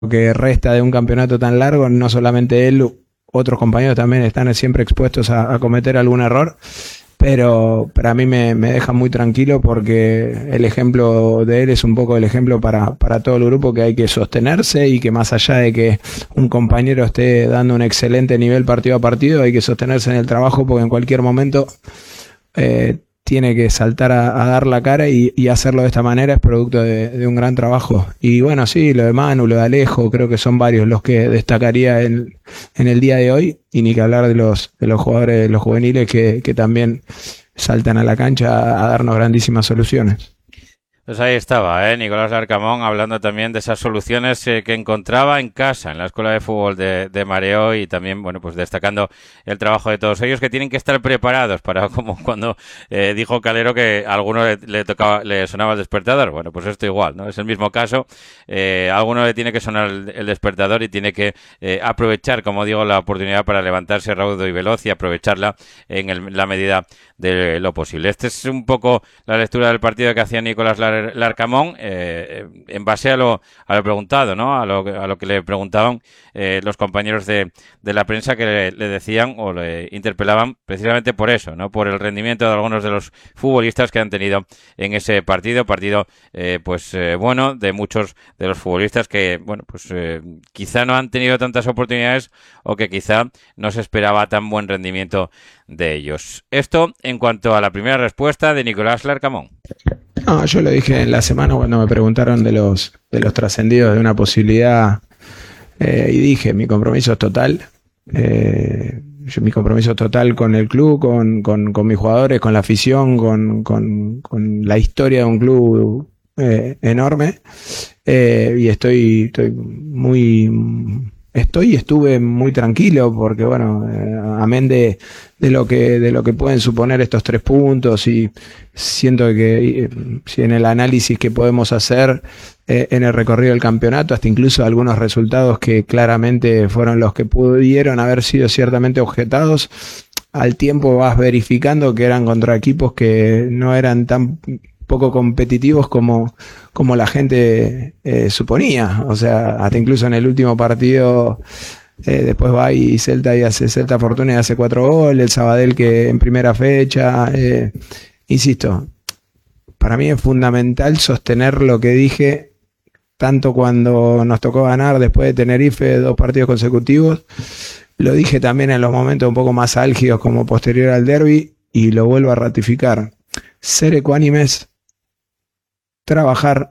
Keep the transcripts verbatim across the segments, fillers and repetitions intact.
que resta de un campeonato tan largo, no solamente él, otros compañeros también están siempre expuestos a, a cometer algún error, pero para mí me, me deja muy tranquilo porque el ejemplo de él es un poco el ejemplo para, para todo el grupo, que hay que sostenerse y que más allá de que un compañero esté dando un excelente nivel partido a partido, hay que sostenerse en el trabajo porque en cualquier momento eh, tiene que saltar a, a dar la cara y, y hacerlo de esta manera es producto de, de un gran trabajo. Y bueno, sí, lo de Manu, lo de Alejo, creo que son varios los que destacaría en, en el día de hoy, y ni que hablar de los, de los jugadores, los juveniles que, que también saltan a la cancha a, a darnos grandísimas soluciones. Pues ahí estaba, ¿eh? Nicolás Larcamón hablando también de esas soluciones eh, que encontraba en casa, en la Escuela de Fútbol de, de Mareo, y también, bueno, pues destacando el trabajo de todos ellos, que tienen que estar preparados para, como cuando eh, dijo Calero que a alguno le, le tocaba, le sonaba el despertador. Bueno, pues esto igual, ¿no? Es el mismo caso. Eh, a alguno le tiene que sonar el, el despertador y tiene que eh, aprovechar, como digo, la oportunidad para levantarse raudo y veloz y aprovecharla en el, la medida de lo posible. Esta es un poco la lectura del partido que hacía Nicolás Larcamón. Larcamón, eh, en base a lo, a lo preguntado, ¿no? A lo, a lo que le preguntaban eh, los compañeros de, de la prensa, que le, le decían o le interpelaban precisamente por eso, ¿no? Por el rendimiento de algunos de los futbolistas que han tenido en ese partido, partido eh, pues eh, bueno, de muchos de los futbolistas que, bueno, pues eh, quizá no han tenido tantas oportunidades o que quizá no se esperaba tan buen rendimiento de ellos. Esto en cuanto a la primera respuesta de Nicolás Larcamón. No, yo lo dije en la semana cuando me preguntaron de los, de los trascendidos de una posibilidad, eh, y dije, mi compromiso es total, eh, yo, mi compromiso es total con el club, con, con, con mis jugadores, con la afición, con, con, con la historia de un club eh, enorme, eh, y estoy, estoy muy... Estoy y estuve muy tranquilo porque, bueno, eh, amén de, de lo que de lo que pueden suponer estos tres puntos, y siento que eh, si en el análisis que podemos hacer eh, en el recorrido del campeonato, hasta incluso algunos resultados que claramente fueron los que pudieron haber sido ciertamente objetados, al tiempo vas verificando que eran contra equipos que no eran tan poco competitivos como, como la gente eh, suponía. O sea, hasta incluso en el último partido eh, después va y Celta y hace Celta Fortuna y hace cuatro goles, el Sabadell que en primera fecha, eh, insisto, para mí es fundamental sostener lo que dije tanto cuando nos tocó ganar después de Tenerife dos partidos consecutivos, lo dije también en los momentos un poco más álgidos como posterior al derbi, y lo vuelvo a ratificar: ser ecuánimes, trabajar,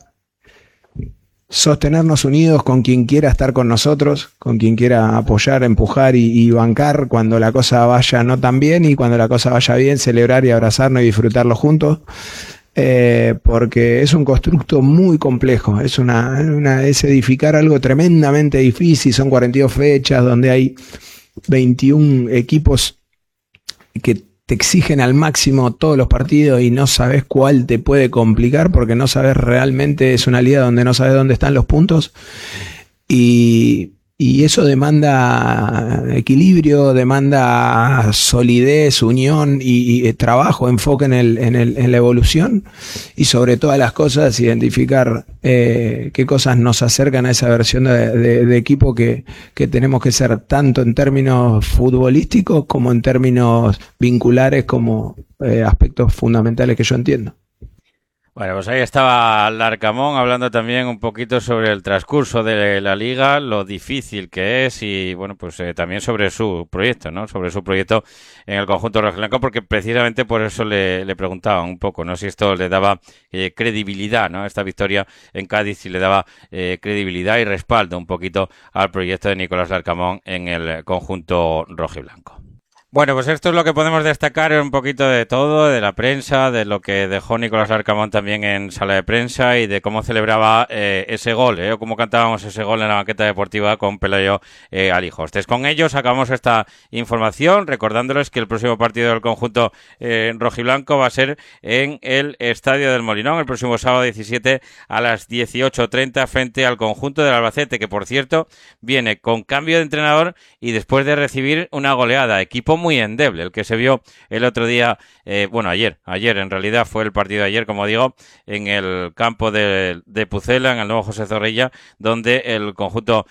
sostenernos unidos con quien quiera estar con nosotros, con quien quiera apoyar, empujar y, y bancar cuando la cosa vaya no tan bien, y cuando la cosa vaya bien, celebrar y abrazarnos y disfrutarlo juntos, eh, porque es un constructo muy complejo, es, una, una, es edificar algo tremendamente difícil. Son cuarenta y dos fechas donde hay veintiún equipos que te exigen al máximo todos los partidos y no sabes cuál te puede complicar porque no sabes realmente, es una liga donde no sabes dónde están los puntos, y, y eso demanda equilibrio, demanda solidez, unión y, y trabajo, enfoque en, el, en, el, en la evolución, y sobre todas las cosas identificar eh, qué cosas nos acercan a esa versión de, de, de equipo que, que tenemos que ser, tanto en términos futbolísticos como en términos vinculares, como eh, aspectos fundamentales que yo entiendo. Bueno, pues ahí estaba Larcamón hablando también un poquito sobre el transcurso de la liga, lo difícil que es, y bueno, pues eh, también sobre su proyecto, ¿no? Sobre su proyecto en el conjunto rojiblanco, porque precisamente por eso le, le preguntaban un poco, ¿no? Si esto le daba eh, credibilidad, ¿no? Esta victoria en Cádiz, si le daba eh, credibilidad y respaldo un poquito al proyecto de Nicolás Larcamón en el conjunto rojiblanco. Bueno, pues esto es lo que podemos destacar un poquito de todo, de la prensa, de lo que dejó Nicolás Larcamón también en sala de prensa, y de cómo celebraba eh, ese gol, eh, o cómo cantábamos ese gol en la banqueta deportiva con Pelayo eh, Alijostes. Con ellos acabamos esta información, recordándoles que el próximo partido del conjunto eh, rojiblanco va a ser en el Estadio del Molinón, el próximo sábado diecisiete a las dieciocho treinta, frente al conjunto del Albacete, que por cierto viene con cambio de entrenador y después de recibir una goleada. Equipo muy endeble el que se vio el otro día, eh, bueno, ayer, ayer en realidad fue el partido de ayer, como digo, en el campo de, de Pucela, en el nuevo José Zorrilla, donde el conjunto